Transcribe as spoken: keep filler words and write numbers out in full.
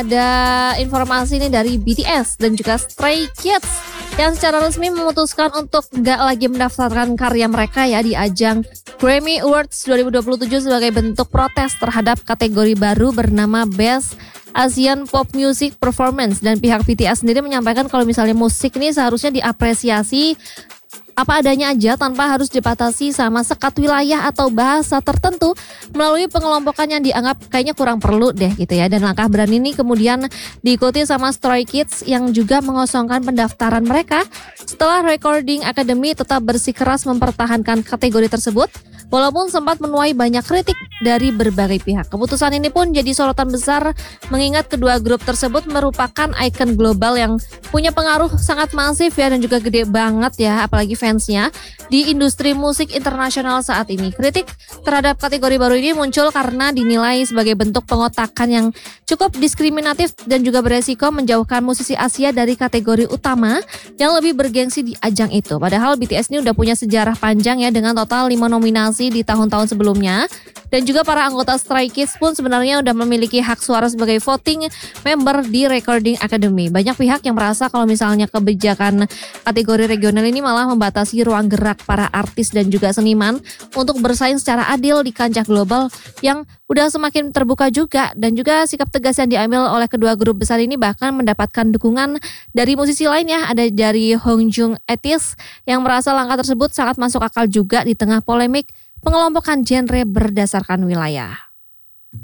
Ada informasi nih dari B T S dan juga Stray Kids yang secara resmi memutuskan untuk nggak lagi mendaftarkan karya mereka ya di ajang Grammy Awards dua ribu dua puluh tujuh sebagai bentuk protes terhadap kategori baru bernama Best Asian Pop Music Performance. Dan pihak B T S sendiri menyampaikan kalau misalnya musik ini seharusnya diapresiasi apa adanya aja tanpa harus dibatasi sama sekat wilayah atau bahasa tertentu melalui pengelompokan yang dianggap kayaknya kurang perlu deh gitu ya. Dan langkah berani ini kemudian diikuti sama Stray Kids yang juga mengosongkan pendaftaran mereka setelah Recording Academy tetap bersikeras mempertahankan kategori tersebut walaupun sempat menuai banyak kritik dari berbagai pihak. Keputusan ini pun jadi sorotan besar mengingat kedua grup tersebut merupakan ikon global yang punya pengaruh sangat masif ya dan juga gede banget ya apalagi fansnya di industri musik internasional saat ini. Kritik terhadap kategori baru ini muncul karena dinilai sebagai bentuk pengotakan yang cukup diskriminatif dan juga beresiko menjauhkan musisi Asia dari kategori utama yang lebih bergengsi di ajang itu. Padahal B T S ini udah punya sejarah panjang ya dengan total lima nominasi di tahun-tahun sebelumnya. Dan juga para anggota Stray Kids pun sebenarnya udah memiliki hak suara sebagai voting member di Recording Academy. Banyak pihak yang merasa kalau misalnya kebijakan kategori regional ini malah membatasi ruang gerak para artis dan juga seniman untuk bersaing secara adil di kancah global yang udah semakin terbuka juga. Dan juga sikap tegas yang diambil oleh kedua grup besar ini bahkan mendapatkan dukungan dari musisi lain ya. Ada dari Hong Jung Etis yang merasa langkah tersebut sangat masuk akal juga di tengah polemik pengelompokan genre berdasarkan wilayah.